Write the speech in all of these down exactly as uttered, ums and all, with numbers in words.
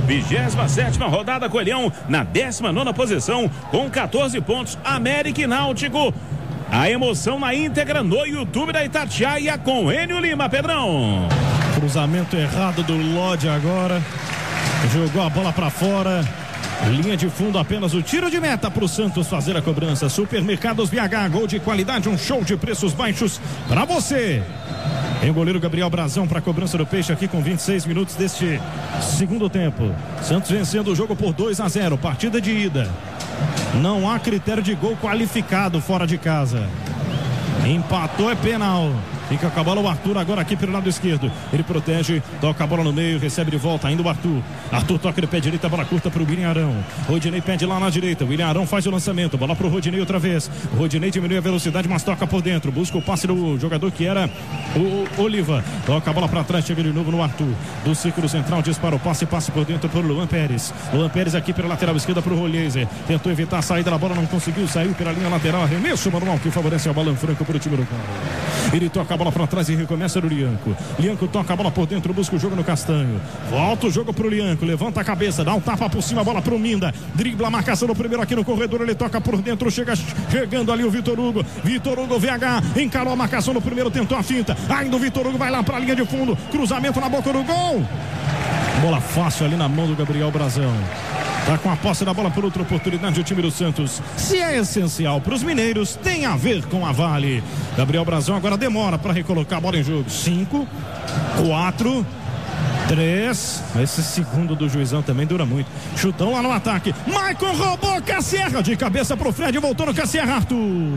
vigésima sétima rodada, Coelhão na décima nona posição com quatorze pontos. América e Náutico. A emoção na íntegra no YouTube da Itatiaia com Enio Lima, Pedrão. Cruzamento errado do Lodi agora. Jogou a bola pra fora. Linha de fundo, apenas o tiro de meta para o Santos fazer a cobrança. Supermercados B H, gol de qualidade, um show de preços baixos para você. Tem o goleiro Gabriel Brazão para a cobrança do Peixe aqui com vinte e seis minutos deste segundo tempo. Santos vencendo o jogo por dois a zero, partida de ida. Não há critério de gol qualificado fora de casa. Empatou, é penal. Fica com a bola o Arthur agora aqui pelo lado esquerdo. Ele protege, toca a bola no meio, recebe de volta ainda o Arthur. Arthur toca de pé direito, a bola curta para o William Arão. Rodinei pede lá na direita. William Arão faz o lançamento. Bola para o Rodinei outra vez. O Rodinei diminui a velocidade, mas toca por dentro. Busca o passe do jogador que era o Oliva. Toca a bola para trás, chega de novo no Arthur. Do círculo central, dispara o passe, passe por dentro para o Luan Pérez. Luan Pérez aqui pela lateral esquerda para o Rolheiser. Tentou evitar a saída da bola, não conseguiu, saiu pela linha lateral. Arremesso manual que favorece a bola franco para o time do Galo. Ele toca a bola para trás e recomeça no Lianco. Lianco toca a bola por dentro, busca o jogo no Castanho. Volta o jogo pro Lianco, levanta a cabeça, dá um tapa por cima, a bola pro Minda. Dribla a marcação no primeiro aqui no corredor, ele toca por dentro, chega chegando ali o Vitor Hugo. Vitor Hugo V H, encarou a marcação no primeiro, tentou a finta. Ainda o Vitor Hugo vai lá pra linha de fundo, cruzamento na boca do gol. Bola fácil ali na mão do Gabriel Brazão. Tá com a posse da bola por outra oportunidade o time do Santos. Se é essencial para os mineiros, tem a ver com a Vale. Gabriel Brazão agora demora para recolocar a bola em jogo. Cinco, quatro, três. Esse segundo do Juizão também dura muito. Chutão lá no ataque. Maicon roubou, Cassierra de cabeça pro Fred, voltou no Cassierra, Arthur.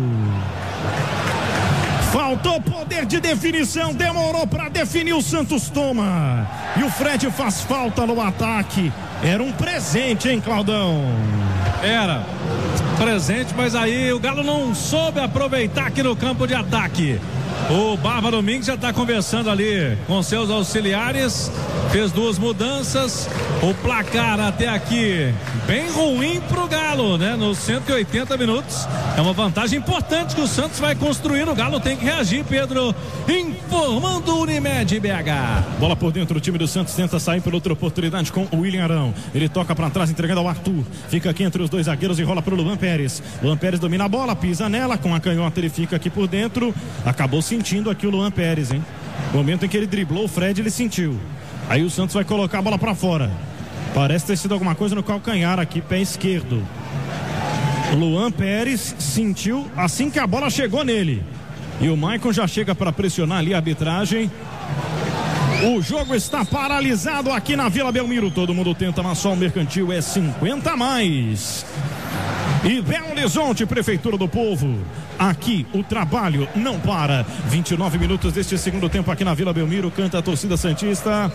Faltou poder de definição, demorou para definir, o Santos toma. E o Fred faz falta no ataque. Era um presente, hein, Claudão? Era presente, mas aí o Galo não soube aproveitar aqui no campo de ataque. O Barba Domingues já está conversando ali com seus auxiliares, fez duas mudanças. O placar até aqui bem ruim pro Galo, né? Nos cento e oitenta minutos. É uma vantagem importante que o Santos vai construir. O Galo tem que reagir, Pedro. Informando o Unimed B H. Bola por dentro, o time do Santos tenta sair por outra oportunidade com o William Arão. Ele toca para trás, entregando ao Arthur. Fica aqui entre os dois zagueiros e rola pro Luan Pérez. Luan Pérez domina a bola, pisa nela, com a canhota ele fica aqui por dentro. Acabou sentindo aqui o Luan Pérez, hein? No momento em que ele driblou o Fred, ele sentiu. Aí o Santos vai colocar a bola para fora. Parece ter sido alguma coisa no calcanhar aqui, pé esquerdo. O Luan Pérez sentiu assim que a bola chegou nele. E o Maicon já chega para pressionar ali a arbitragem. O jogo está paralisado aqui na Vila Belmiro. Todo mundo tenta, mas só o Mercantil é cinquenta a mais. E Belo Horizonte, Prefeitura do Povo. Aqui o trabalho não para. vinte e nove minutos deste segundo tempo aqui na Vila Belmiro. Canta a torcida santista.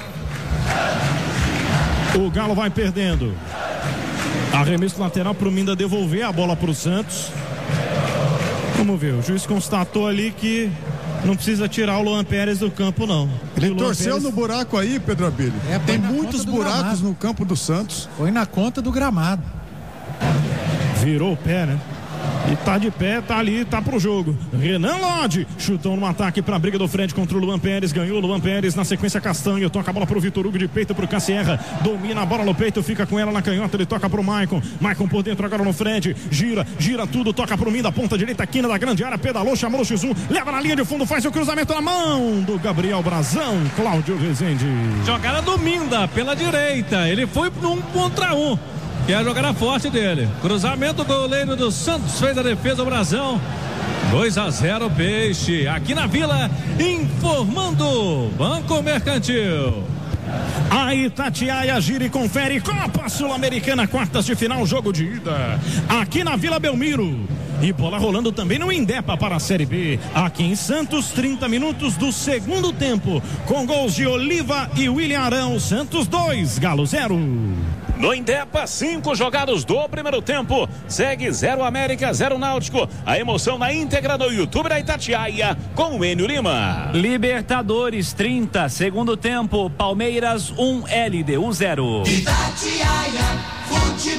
O Galo vai perdendo. Arremesso lateral para o Minda devolver a bola para o Santos. Vamos ver, o juiz constatou ali que não precisa tirar o Luan Pérez do campo, não. Ele torceu Pérez... no buraco aí, Pedro Abílio. É, tem muitos buracos gramado. No campo do Santos. Foi na conta do gramado. Virou o pé, né? E tá de pé, tá ali, tá pro jogo. Renan Lodge, chutão no ataque pra briga do Fred contra o Luan Pérez. Ganhou o Luan Pérez, na sequência Castanho. Toca a bola pro Vitor Hugo de peito pro Cassierra. Domina a bola no peito, fica com ela na canhota. Ele toca pro Maicon. Maicon por dentro agora no Fred. Gira, gira tudo, toca pro Minda, ponta direita, quina da grande área. Pedalou, chamou o X um. Leva na linha de fundo, faz o cruzamento na mão do Gabriel Brazão. Cláudio Rezende. Jogada do Minda pela direita. Ele foi num contra um. E a jogada forte dele. Cruzamento do goleiro do Santos. Fez a defesa, o Brazão. dois a zero Peixe. Aqui na Vila, informando Banco Mercantil. A Itatiaia gira e confere Copa Sul-Americana, quartas de final, jogo de ida. Aqui na Vila Belmiro. E bola rolando também no Indepa para a Série B. Aqui em Santos, trinta minutos do segundo tempo. Com gols de Oliva e William Arão. Santos dois, Galo zero. No Indepa, cinco jogados do primeiro tempo. Segue zero América, zero Náutico. A emoção na íntegra no YouTube da Itatiaia com o Enio Lima. Libertadores trinta, segundo tempo. Palmeiras um, L D U zero. Itatiaia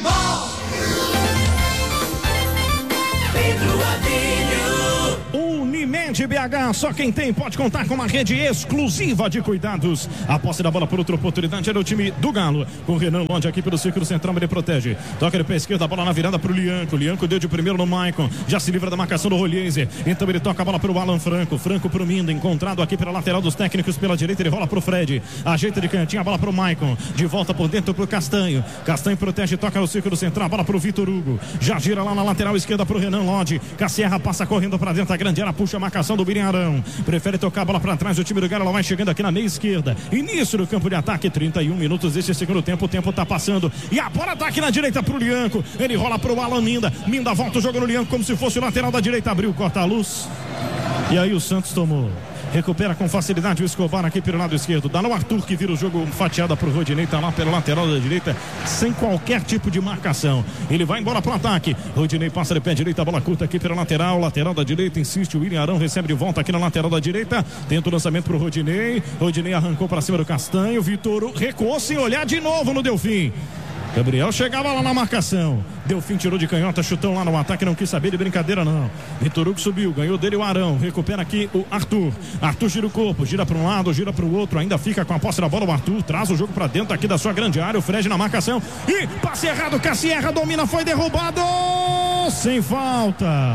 Futebol. Pedro Adílio. Unimed B H, só quem tem pode contar com uma rede exclusiva de cuidados. A posse da bola por outra oportunidade era o time do Galo, com o Renan Lodge aqui pelo círculo central, ele protege, toca de pé esquerdo, a bola na virada pro Lianco, Lianco deu de primeiro no Maicon, já se livra da marcação do Rolheiser, então ele toca a bola pro Alan Franco, Franco pro Minda, encontrado aqui pela lateral dos técnicos pela direita, ele rola pro Fred, ajeita de cantinho, a bola pro Maicon, de volta por dentro pro Castanho, Castanho protege, toca no círculo central, a bola pro Vitor Hugo, já gira lá na lateral esquerda pro Renan Lodge, Cassierra passa correndo pra dentro da grande área, puxa a marcação do William Arão, prefere tocar a bola pra trás, o time do Galo, ela vai chegando aqui na meia esquerda, início do campo de ataque, trinta e um minutos desse segundo tempo, o tempo tá passando, e a bola tá aqui na direita pro Lianco, ele rola pro Alan Minda, Minda volta o jogo no Lianco como se fosse o lateral da direita, abriu, corta a luz, e aí o Santos tomou. Recupera com facilidade o Escobar aqui pelo lado esquerdo. Dá no Arthur que vira o jogo fatiada pro Rodinei. Tá lá pela lateral da direita, sem qualquer tipo de marcação. Ele vai embora pro ataque. Rodinei passa de pé direito, a bola curta aqui pela lateral. Lateral da direita, insiste o William Arão. Recebe de volta aqui na lateral da direita. Tenta o lançamento pro Rodinei. Rodinei arrancou para cima do Castanho. Vitor recuou sem olhar de novo no Delfim. Gabriel chegava lá na marcação. Delfim tirou de canhota, chutão lá no ataque, não quis saber de brincadeira não. Vitor Hugo subiu, ganhou dele o Arão, recupera aqui o Arthur. Arthur gira o corpo, gira para um lado, gira para o outro, ainda fica com a posse da bola o Arthur, traz o jogo para dentro aqui da sua grande área, o Fred na marcação e passe errado, Cassierra domina, foi derrubado, sem falta.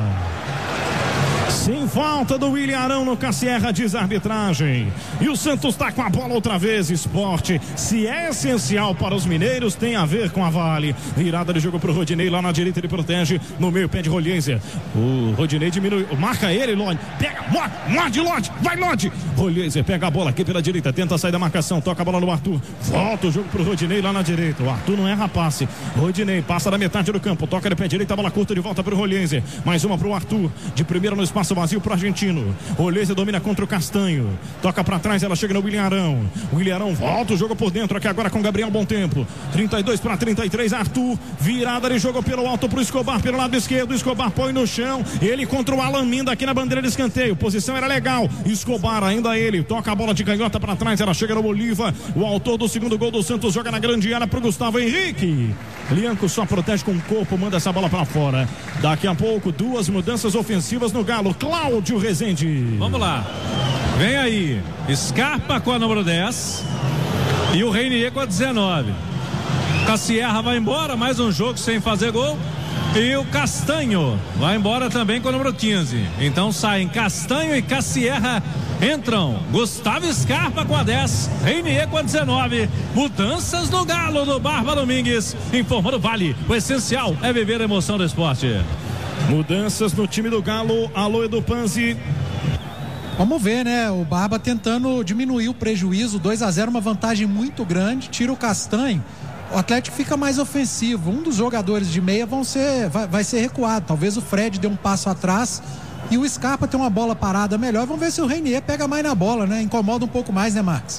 Sem falta do William Arão no Cassierra, diz a arbitragem. E o Santos está com a bola outra vez. Esporte, se é essencial para os mineiros, tem a ver com a Vale. Virada de jogo para o Rodinei, lá na direita ele protege. No meio, pé de Rolheiser. O Rodinei diminui, marca ele, Lodge. Pega, morde, Lodge, vai Lodge. Rolheiser pega a bola aqui pela direita, tenta sair da marcação, toca a bola no Arthur. Volta o jogo para o Rodinei lá na direita. O Arthur não erra passe. Rodinei passa da metade do campo, toca de pé direito, a bola curta de volta para o Rolheiser. Mais uma para o Arthur, de primeira no espaço vazio pro argentino. Rolheiser domina contra o Castanho. Toca pra trás, ela chega no William Arão. O William Arão volta o jogo por dentro aqui agora com Gabriel Bom Tempo. trinta e dois para trinta e três, Arthur. Virada de jogo pelo alto pro Escobar, pelo lado esquerdo. Escobar põe no chão. Ele contra o Alan Minda aqui na bandeira de escanteio. Posição era legal. Escobar, ainda ele. Toca a bola de canhota pra trás, ela chega no Bolívar. O autor do segundo gol do Santos joga na grande área pro Gustavo Henrique. Lianco só protege com o corpo, manda essa bola pra fora. Daqui a pouco, duas mudanças ofensivas no Galo. Cláudio Rezende. Vamos lá. Vem aí. Scarpa com a número dez. E o Reinier com a dezenove. Cassierra vai embora. Mais um jogo sem fazer gol. E o Castanho vai embora também com o número quinze. Então saem Castanho e Cassierra. Entram Gustavo Scarpa com a dez, Reinier com a dezenove. Mudanças no Galo do Barba Domingues. Informando Vale, o essencial é viver a emoção do esporte. Mudanças no time do Galo. Alô, Edu Panzi. Vamos ver, né? O Barba tentando diminuir o prejuízo. dois a zero, uma vantagem muito grande. Tira o Castanho. O Atlético fica mais ofensivo. Um dos jogadores de meia vão ser, vai, vai ser recuado. Talvez o Fred dê um passo atrás e o Scarpa tem uma bola parada melhor. Vamos ver se o Reinier pega mais na bola, né? Incomoda um pouco mais, né, Marcos?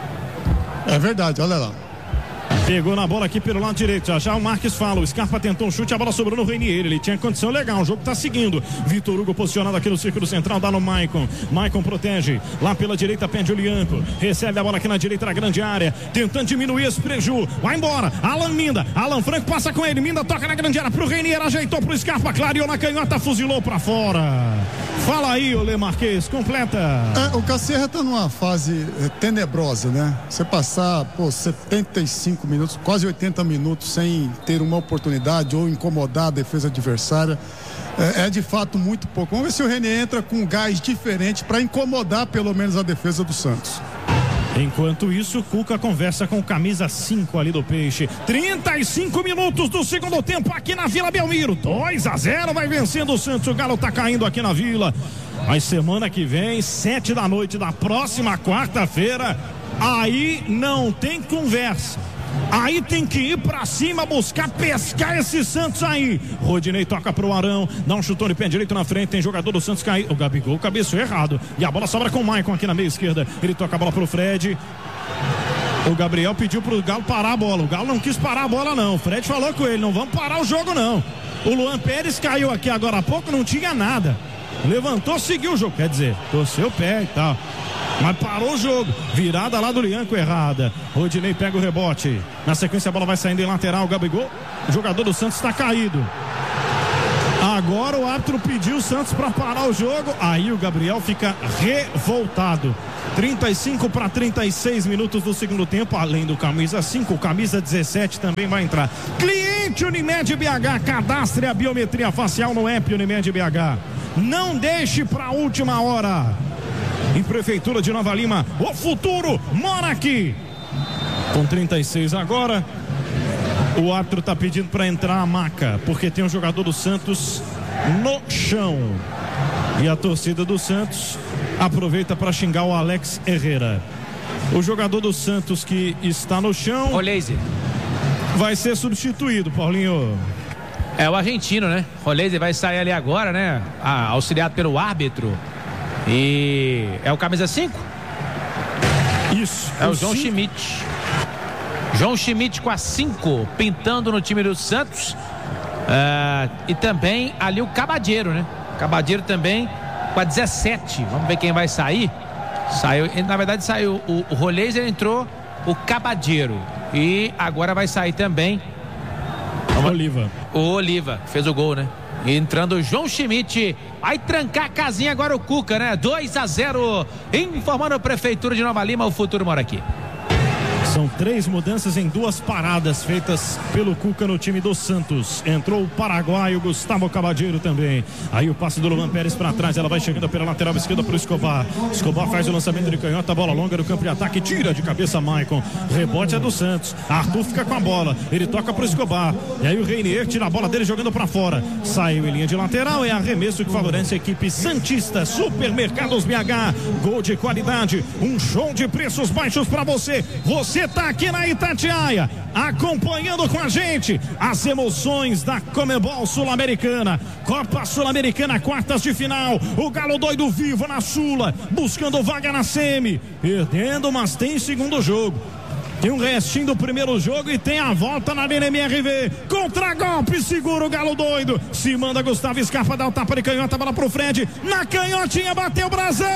É verdade, olha lá. Pegou na bola aqui pelo lado direito. Já, já o Marques fala. O Scarpa tentou um chute, a bola sobrou no Reinier. Ele tinha condição legal. O jogo tá seguindo. Vitor Hugo posicionado aqui no círculo central. Dá no Maicon. Maicon protege. Lá pela direita, pede o Lianco. Recebe a bola aqui na direita da grande área. Tentando diminuir esse preju. Vai embora. Alan Minda. Alan Franco passa com ele. Minda toca na grande área pro Reinier. Ajeitou pro Scarpa. Clareou na canhota. Fuzilou pra fora. Fala aí, Olê Marquês. Completa. É, o Cassierra tá numa fase é, tenebrosa, né? Você passar, pô, setenta e cinco minutos, quase oitenta minutos sem ter uma oportunidade ou incomodar a defesa adversária, é, é de fato muito pouco. Vamos ver se o Reinier entra com um gás diferente para incomodar pelo menos a defesa do Santos. Enquanto isso, Cuca conversa com o camisa cinco ali do Peixe. trinta e cinco minutos do segundo tempo aqui na Vila Belmiro. dois a zero, vai vencendo o Santos. O Galo tá caindo aqui na Vila. Mas semana que vem, sete da noite da próxima quarta-feira, aí não tem conversa. Aí tem que ir pra cima, buscar, pescar esse Santos aí. Rodinei toca pro Arão, dá um chutão de pé direito na frente, tem jogador do Santos cair. O Gabigol cabeceou errado. E a bola sobra com o Maicon aqui na meia esquerda. Ele toca a bola pro Fred. O Gabriel pediu pro Galo parar a bola. O Galo não quis parar a bola não. O Fred falou com ele, não vamos parar o jogo não. O Luan Pérez caiu aqui agora há pouco, não tinha nada. Levantou, seguiu o jogo, quer dizer, torceu o pé e tal. Mas parou o jogo. Virada lá do Lianco errada. Rodinei pega o rebote. Na sequência a bola vai saindo em lateral. O Gabigol, o jogador do Santos, está caído. Agora o árbitro pediu o Santos para parar o jogo. Aí o Gabriel fica revoltado. trinta e cinco para trinta e seis minutos do segundo tempo. Além do camisa cinco, o camisa dezessete também vai entrar. Cliente Unimed B H, cadastre a biometria facial no app Unimed B H. Não deixe para a última hora. Em Prefeitura de Nova Lima, o futuro mora aqui. Com trinta e seis agora, o árbitro está pedindo para entrar a maca, porque tem um jogador do Santos no chão. E a torcida do Santos aproveita para xingar o Alex Herrera. O jogador do Santos que está no chão Roleze vai ser substituído, Paulinho. É o argentino, né? Roleze vai sair ali agora, né? Ah, auxiliado pelo árbitro. E é o camisa cinco? Isso. É o, o João cinco. Schmidt. João Schmidt com a cinco, pintando no time do Santos. Uh, e também ali o Cabadeiro, né? Cabadeiro também com a dezessete. Vamos ver quem vai sair. Saiu, na verdade saiu o, o Roleze, entrou o Cabadeiro. E agora vai sair também o Oliva. O Oliva, fez o gol, né? Entrando o João Schmidt, vai trancar a casinha agora o Cuca, né? dois a zero, informando a Prefeitura de Nova Lima, o futuro mora aqui. São três mudanças em duas paradas feitas pelo Cuca no time do Santos. Entrou o paraguaio Gustavo Cabadeiro também. Aí o passe do Luan Pérez para trás, ela vai chegando pela lateral esquerda para o Escobar. Escobar faz o lançamento de canhota, bola longa no campo de ataque, tira de cabeça Maicon. Rebote é do Santos. Arthur fica com a bola, ele toca para o Escobar. E aí o Reinier tira a bola dele jogando para fora. Saiu em linha de lateral, é arremesso que favorece a equipe santista. Supermercados B H, gol de qualidade, um show de preços baixos para você. Você tá aqui na Itatiaia, acompanhando com a gente as emoções da Conmebol Sul-Americana, Copa Sul-Americana, quartas de final. O Galo doido vivo na Sula, buscando vaga na semi, perdendo, mas tem segundo jogo. Tem um restinho do primeiro jogo e tem a volta na Arena M R V. Contra-golpe, segura o Galo doido. Se manda Gustavo Scarpa, dá o tapa de canhota, bola pro Fred. Na canhotinha, bateu o Brasil.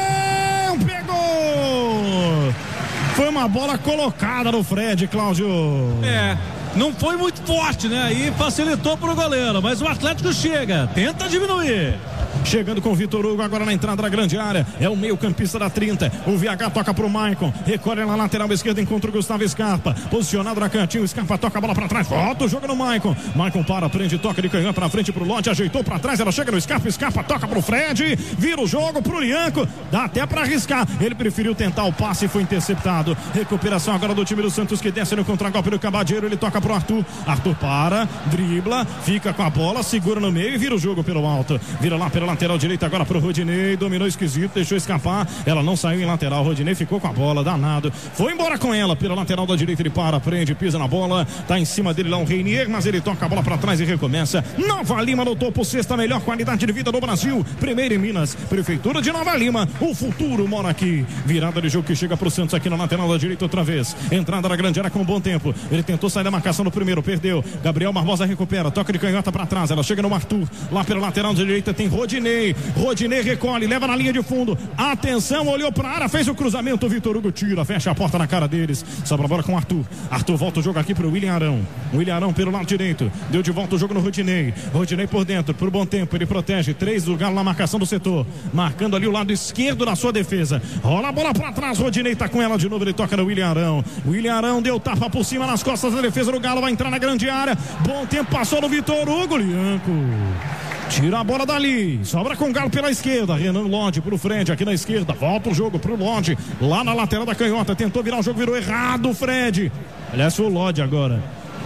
Pegou. Foi uma bola colocada no Fred, Cláudio. É, não foi muito forte, né? Aí facilitou pro goleiro, mas o Atlético chega, tenta diminuir. Chegando com o Vitor Hugo agora na entrada da grande área. É o meio campista da trinta. O V H toca pro Maicon. Recolhe na lateral esquerda, encontra o Gustavo Scarpa. Posicionado na cantinho. Scarpa toca a bola pra trás. Volta o jogo no Maicon. Maicon para, prende, toca de canhota na frente pro Lote. Ajeitou pra trás. Ela chega no Scarpa. Scarpa toca pro Fred. Vira o jogo pro Lianco. Dá até pra arriscar. Ele preferiu tentar o passe e foi interceptado. Recuperação agora do time do Santos que desce no contra-golpe do Cabadeiro. Ele toca pro Arthur. Arthur para, dribla, fica com a bola, segura no meio e vira o jogo pelo alto. Vira lá pela lateral direita agora pro Rodinei, dominou esquisito, deixou escapar, ela não saiu em lateral, Rodinei ficou com a bola, danado, foi embora com ela pela lateral da direita, ele para, prende, pisa na bola, tá em cima dele lá um Reinier, mas ele toca a bola pra trás e recomeça. Nova Lima no topo, sexta melhor qualidade de vida do Brasil, primeiro em Minas, Prefeitura de Nova Lima, o futuro mora aqui. Virada de jogo que chega pro Santos aqui na lateral da direita outra vez, entrada na grande área com um bom tempo, ele tentou sair da marcação no primeiro, perdeu, Gabriel Barbosa recupera, toca de canhota pra trás, ela chega no Arthur, lá pela lateral direita tem Rodinei, Rodinei recolhe, leva na linha de fundo, atenção, olhou pra área, fez o cruzamento, o Vitor Hugo tira, fecha a porta na cara deles, sobra a bola com o Arthur, Arthur volta o jogo aqui pro William Arão, William Arão pelo lado direito, deu de volta o jogo no Rodinei, Rodinei por dentro, pro bom tempo, ele protege, três do Galo na marcação do setor, marcando ali o lado esquerdo da sua defesa, rola a bola pra trás, Rodinei tá com ela de novo, ele toca no William Arão, William Arão deu tapa por cima nas costas da defesa do Galo, vai entrar na grande área, bom tempo, passou no Vitor Hugo, Lianco tira a bola dali, sobra com o Galo pela esquerda, Renan Lodge pro Fred aqui na esquerda, volta o jogo pro Lodge, lá na lateral da canhota, tentou virar o jogo, virou errado o Fred, aliás foi o Lodge agora.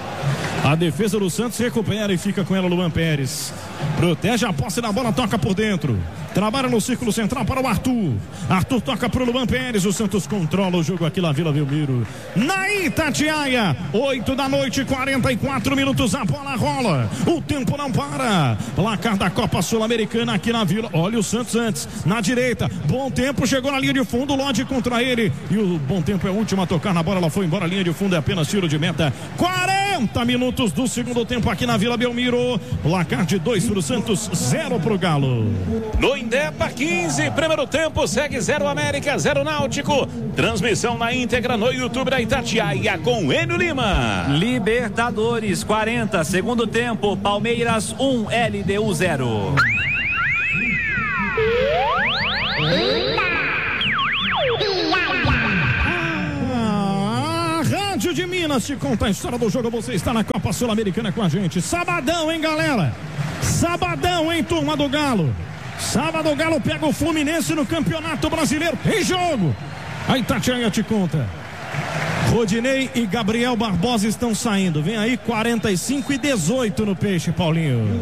A defesa do Santos recupera e fica com ela Luan Pérez. Protege a posse da bola, toca por dentro. Trabalha no círculo central para o Arthur. Arthur toca para o Luan Pérez. O Santos controla o jogo aqui na Vila Belmiro. Na Itatiaia, oito da noite, quarenta e quatro minutos. A bola rola. O tempo não para. Placar da Copa Sul-Americana aqui na Vila. Olha o Santos antes. Na direita. Bom tempo. Chegou na linha de fundo. Lodge contra ele. E o bom tempo é o último a tocar na bola. Ela foi embora. A linha de fundo é apenas tiro de meta. quarenta quarenta minutos do segundo tempo aqui na Vila Belmiro. Placar de dois pro Santos, zero pro Galo. No Indepa, quinze, primeiro tempo, segue zero América, zero Náutico. Transmissão na íntegra no YouTube da Itatiaia com Enio Lima. Libertadores, quarenta, segundo tempo, Palmeiras um, L D U zero. Rádio de Minas te conta a história do jogo. Você está na Copa Sul-Americana com a gente. Sabadão, hein, galera? Sabadão, hein, turma do Galo? Sábado o Galo pega o Fluminense no Campeonato Brasileiro. Tem jogo. A Itatiaia te conta. Rodinei e Gabriel Barbosa estão saindo. Vem aí quarenta e cinco e dezoito no Peixe, Paulinho.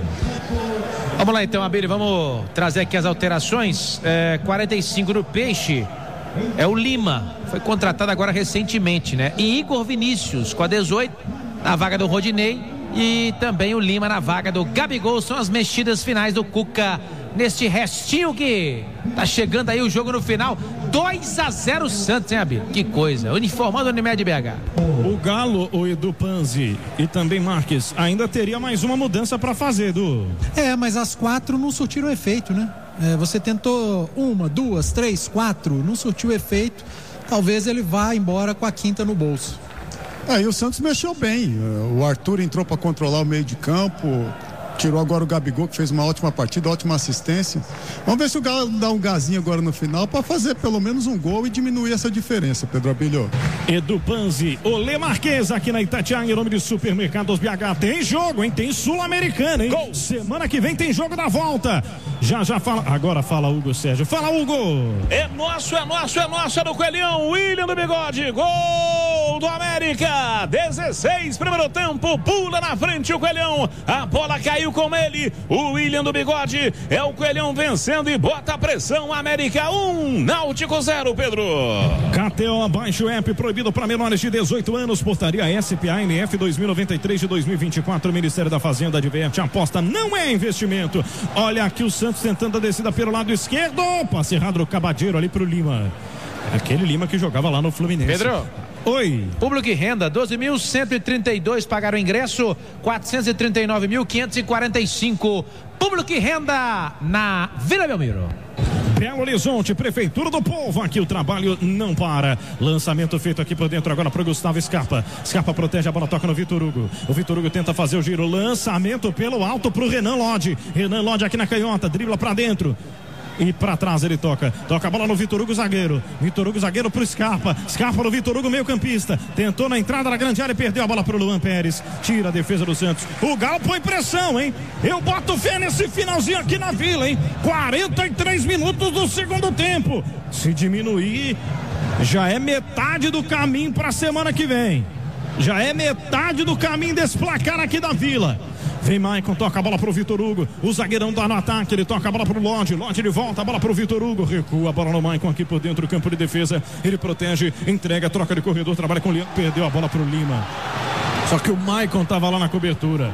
Vamos lá então, Abílio, vamos trazer aqui as alterações. É, quarenta e cinco no Peixe é o Lima, foi contratado agora recentemente, né? E Igor Vinícius com a dezoito na vaga do Rodinei e também o Lima na vaga do Gabigol. São as mexidas finais do Cuca neste restinho que tá chegando aí o jogo no final. dois a zero Santos, hein, Abílio? Que coisa, uniformando o Unimed B H. O Galo, o Edu Panzi e também Marques ainda teria mais uma mudança para fazer, Edu. É, mas as quatro não surtiram efeito, né? É, você tentou uma, duas, três, quatro, não surtiu efeito. Talvez ele vá embora com a quinta no bolso. Aí o Santos mexeu bem. O Arthur entrou para controlar o meio de campo. Tirou agora o Gabigol, que fez uma ótima partida, ótima assistência. Vamos ver se o Galo dá um gazinho agora no final para fazer pelo menos um gol e diminuir essa diferença, Pedro Abílio. Edu Panzi, Olê Marques aqui na Itatiaia, em nome de Supermercados B H. Tem jogo, hein? Tem Sul-Americana, hein? Gol. Semana que vem tem jogo da volta. Já, já fala. Agora fala Hugo Sérgio. Fala, Hugo. É nosso, é nosso, é nosso, é do Coelhão. William do Bigode. Gol do América. dezesseis, primeiro tempo. Pula na frente o Coelhão. A bola caiu com ele, o William do Bigode. É o Coelhão vencendo e bota a pressão. América um, Náutico zero, Pedro. K T O, baixe o app, proibido para menores de dezoito anos. Portaria S P A N F dois mil e noventa e três de dois mil e vinte e quatro. O Ministério da Fazenda adverte: aposta não é investimento. Olha aqui o Santos tentando a descida pelo lado esquerdo. Passe errado do Cabadeiro ali pro Lima. Aquele Lima que jogava lá no Fluminense. Pedro. Oi. Público e renda, doze mil cento e trinta e dois pagaram o ingresso, quatrocentos e trinta e nove mil quinhentos e quarenta e cinco. Público e renda na Vila Belmiro. Belo Horizonte, Prefeitura do Povo, aqui o trabalho não para. Lançamento feito aqui por dentro agora para o Gustavo Scarpa. Scarpa protege a bola, toca no Vitor Hugo. O Vitor Hugo tenta fazer o giro. Lançamento pelo alto para o Renan Lodge. Renan Lodge aqui na canhota, dribla para dentro. E pra trás ele toca, toca a bola no Vitor Hugo, zagueiro. Vitor Hugo, zagueiro pro Scarpa. Scarpa no Vitor Hugo, meio campista. Tentou na entrada da grande área e perdeu a bola pro Luan Pérez. Tira a defesa do Santos. O Galo põe pressão, hein? Eu boto fé nesse finalzinho aqui na Vila, hein? quarenta e três minutos do segundo tempo. Se diminuir, já é metade do caminho pra semana que vem. Já é metade do caminho desse placar aqui da Vila. Vem Maicon, toca a bola pro Vitor Hugo. O zagueirão dá no ataque, ele toca a bola pro Lodge. Lodge, ele volta a bola pro Vitor Hugo. Recua a bola no Maicon aqui por dentro do campo de defesa. Ele protege, entrega, troca de corredor, trabalha com o Lianco. Perdeu a bola pro Lima. Só que o Maicon tava lá na cobertura.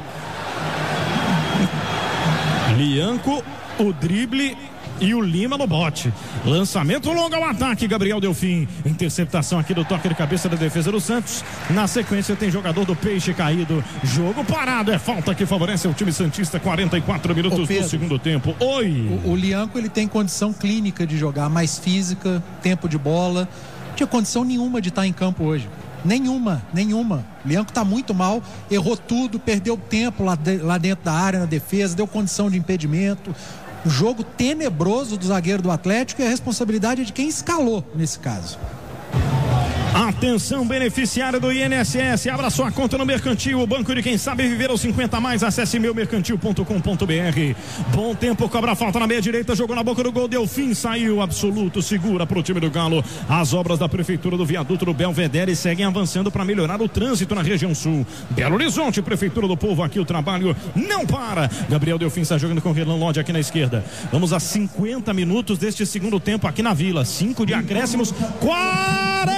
Lianco, o drible e o Lima no bote. Lançamento longo ao ataque, Gabriel Delfim. Interceptação aqui do toque de cabeça da defesa do Santos. Na sequência tem jogador do Peixe caído. Jogo parado, é falta que favorece o time santista. Quarenta e quatro minutos do segundo tempo. Oi. O, o Lianco, ele tem condição clínica de jogar, mais física, tempo de bola. Não tinha condição nenhuma de estar em campo hoje. Nenhuma, nenhuma. O Lianco tá muito mal, errou tudo, perdeu tempo lá, de, lá dentro da área, na defesa, deu condição de impedimento. O jogo tenebroso do zagueiro do Atlético e a responsabilidade é de quem escalou nesse caso. Atenção, beneficiário do I N S S, abra sua conta no Mercantil, o banco de quem sabe viver aos cinquenta mais. Acesse meu mercantil ponto com ponto b r. Bom tempo, cobra falta na meia direita, jogou na boca do gol, Delfim saiu absoluto, segura para o time do Galo. As obras da Prefeitura do Viaduto do Belvedere seguem avançando para melhorar o trânsito na região sul. Belo Horizonte, Prefeitura do Povo, aqui o trabalho não para. Gabriel Delfim está jogando com o Renan Lodge aqui na esquerda. Vamos a cinquenta minutos deste segundo tempo aqui na Vila. cinco de acréscimos, quarenta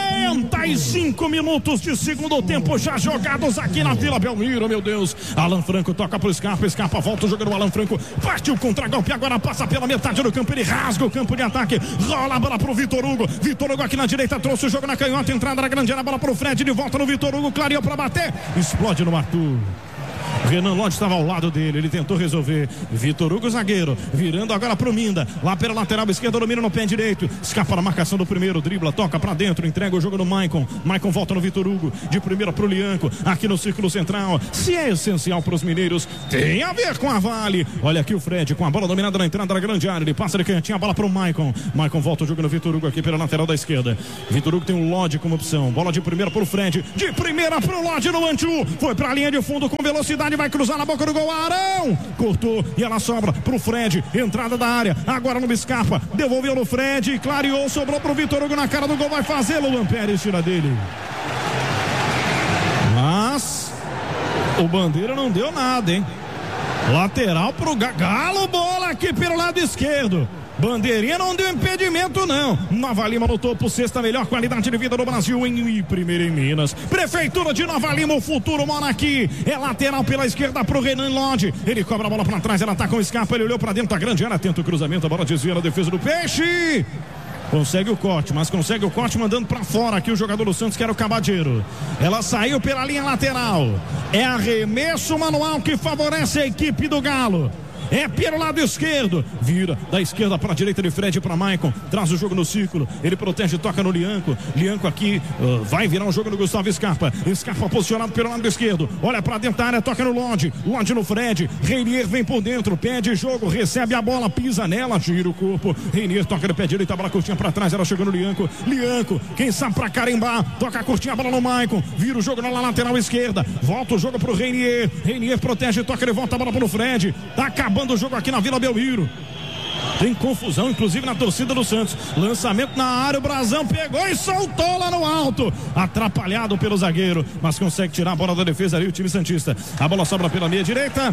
quarenta e cinco minutos de segundo tempo já jogados aqui na Vila Belmiro, meu Deus. Alan Franco toca pro Scarpa, Scarpa volta o jogador Alan Franco, partiu contra golpe, agora passa pela metade do campo, ele rasga o campo de ataque, rola a bola pro Vitor Hugo, Vitor Hugo aqui na direita, trouxe o jogo na canhota, entrada na grande área, bola pro Fred, de volta no Vitor Hugo, clareou pra bater, explode no Arthur. Renan Lodge estava ao lado dele, ele tentou resolver. Vitor Hugo, zagueiro, virando agora pro Minda, lá pela lateral esquerda, domina no pé direito, escapa na marcação do primeiro, dribla, toca pra dentro, entrega o jogo no Maicon. Maicon volta no Vitor Hugo, de primeira pro Lianco, aqui no círculo central. Se é essencial pros mineiros, tem a ver com a Vale. Olha aqui o Fred com a bola dominada na entrada da grande área, ele passa de cantinho, a bola pro Maicon. Maicon volta o jogo no Vitor Hugo aqui pela lateral da esquerda. Vitor Hugo tem o Lodge como opção, bola de primeira pro Fred, de primeira pro Lodge no Antu, foi pra linha de fundo com velocidade, vai cruzar na boca do gol, Arão cortou e ela sobra pro Fred, entrada da área, agora no Scarpa, devolveu no Fred, clareou, sobrou pro Vitor Hugo na cara do gol, vai fazê-lo, Luan Pérez tira dele, mas o Bandeira não deu nada, hein? Lateral pro Galo, bola aqui pelo lado esquerdo. Bandeirinha não deu impedimento, não. Nova Lima no topo, sexta melhor qualidade de vida do Brasil em primeira em Minas. Prefeitura de Nova Lima, o futuro mora aqui. É lateral pela esquerda pro Renan Lodge. Ele cobra a bola pra trás, ela tá com o Scarpa, ele olhou pra dentro da grande área, tenta o cruzamento, a bola desvia na defesa do Peixe. Consegue o corte, mas consegue o corte mandando pra fora aqui o jogador do Santos, que era o Cabadeiro. Ela saiu pela linha lateral. É arremesso manual que favorece a equipe do Galo. É pelo lado esquerdo, vira da esquerda para a direita de Fred para Maicon, traz o jogo no círculo, ele protege, toca no Lianco, Lianco aqui uh, vai virar um jogo no Gustavo Scarpa, Scarpa posicionado pelo lado esquerdo, olha para dentro da área, toca no Lodge, Lodge no Fred, Reinier vem por dentro, pede jogo, recebe a bola, pisa nela, gira o corpo, Reinier toca no pé direito, a bola curtinha para trás, ela chegou no Lianco, Lianco, quem sabe para carimbar, toca a curtinha, a bola no Maicon, vira o jogo na lateral esquerda, volta o jogo pro Reinier, Reinier protege, toca, ele volta a bola pro Fred, tá acabando o jogo aqui na Vila Belmiro. Tem confusão, inclusive na torcida do Santos. Lançamento na área, o Brazão pegou e soltou lá no alto. Atrapalhado pelo zagueiro, mas consegue tirar a bola da defesa ali, o time santista. A bola sobra pela meia direita.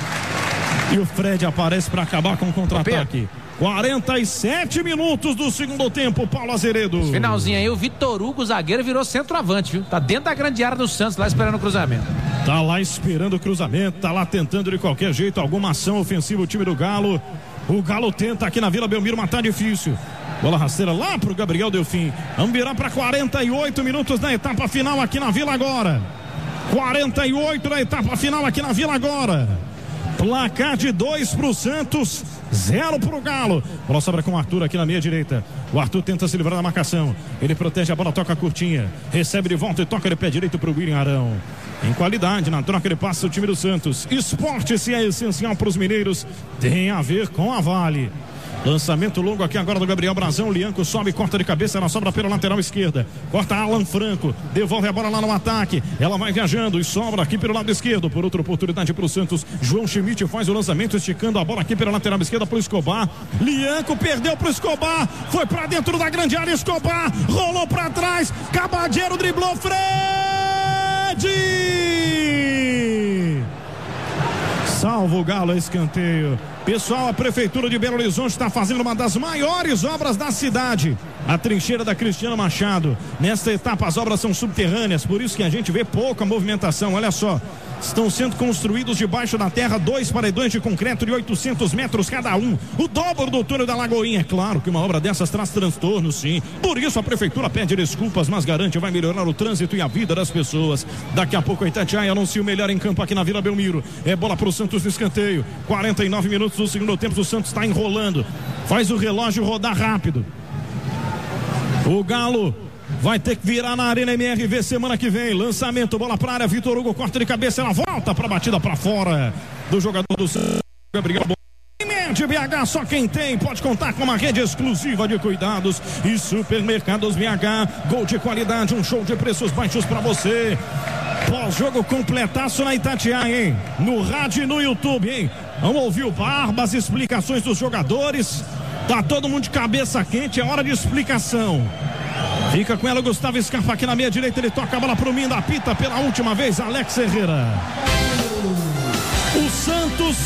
E o Fred aparece para acabar com o contra-ataque. quarenta e sete minutos do segundo tempo, Paulo Azeredo. Esse finalzinho aí, o Vitor Hugo, zagueiro, virou centroavante, viu? Tá dentro da grande área do Santos, lá esperando o cruzamento. Tá lá esperando o cruzamento, tá lá tentando de qualquer jeito alguma ação ofensiva o time do Galo. O Galo tenta aqui na Vila Belmiro, mas tá difícil. Bola rasteira lá pro Gabriel Delfim. Vamos virar para quarenta e oito minutos da etapa final aqui na Vila agora. quarenta e oito da etapa final aqui na Vila agora. Placar de dois pro Santos, zero pro Galo. Bola sobra com o Arthur aqui na meia direita. O Arthur tenta se livrar da marcação. Ele protege a bola, toca curtinha. Recebe de volta e toca de pé direito pro William Arão. Em qualidade, na troca ele passa o time do Santos. Esporte, se é essencial para os mineiros, tem a ver com a Vale. Lançamento longo aqui agora do Gabriel Brazão. Lianco sobe, corta de cabeça, ela sobra pela lateral esquerda. Corta Alan Franco, devolve a bola lá no ataque. Ela vai viajando e sobra aqui pelo lado esquerdo. Por outra oportunidade para o Santos. João Schmidt faz o lançamento, esticando a bola aqui pela lateral esquerda para o Escobar. Lianco perdeu para o Escobar, foi para dentro da grande área. Escobar rolou para trás. Cabadeiro driblou, Fred! Salva o Galo, escanteio. Pessoal, a Prefeitura de Belo Horizonte está fazendo uma das maiores obras da cidade. A trincheira da Cristiano Machado. Nesta etapa as obras são subterrâneas, por isso que a gente vê pouca movimentação. Olha só, estão sendo construídos debaixo da terra dois paredões de concreto de oitocentos metros cada um. O dobro do túnel da Lagoinha. É claro que uma obra dessas traz transtorno, sim. Por isso a Prefeitura pede desculpas, mas garante vai melhorar o trânsito e a vida das pessoas. Daqui a pouco a Itatiaia anuncia o melhor em campo aqui na Vila Belmiro. É bola para o Santos no escanteio. quarenta e nove minutos do segundo tempo, o Santos está enrolando. Faz o relógio rodar rápido. O Galo vai ter que virar na Arena M R V semana que vem. Lançamento, bola para a área. Vitor Hugo corta de cabeça, ela volta para a batida para fora do jogador do Santos, Gabriel. B H, só quem tem pode contar com uma rede exclusiva de cuidados e Supermercados B H. Gol de qualidade, um show de preços baixos para você. Pós-jogo completaço na Itatiaia, hein? No rádio e no YouTube, hein? Vamos ouvir o Barba, as explicações dos jogadores. Tá todo mundo de cabeça quente, é hora de explicação. Fica com ela o Gustavo Scarpa aqui na meia direita, ele toca a bola pro Minda, apita pela última vez, Alex Herrera. O Santos venceu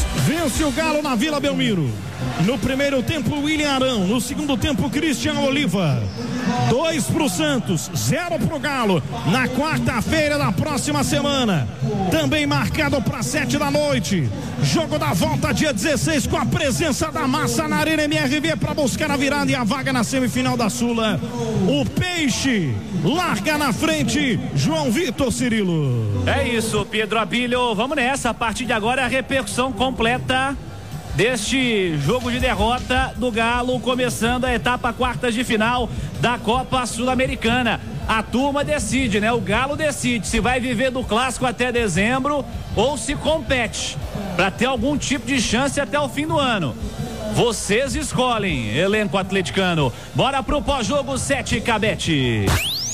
Vence o Galo na Vila Belmiro. No primeiro tempo, William Arão. No segundo tempo, Cristian Oliva. Dois pro Santos, zero pro Galo. Na quarta-feira da próxima semana. Também marcado para sete da noite. Jogo da volta, dia dezesseis, com a presença da Massa na Arena M R V para buscar a virada e a vaga na semifinal da Sula. O Peixe larga na frente, João Vitor Cirilo. É isso, Pedro Abílio. Vamos nessa. A partir de agora, a repercussão completa deste jogo de derrota do Galo, começando a etapa quartas de final da Copa Sul-Americana. A turma decide, né? O Galo decide se vai viver do clássico até dezembro ou se compete para ter algum tipo de chance até o fim do ano. Vocês escolhem, elenco atleticano. Bora pro pós-jogo, sete Cabete.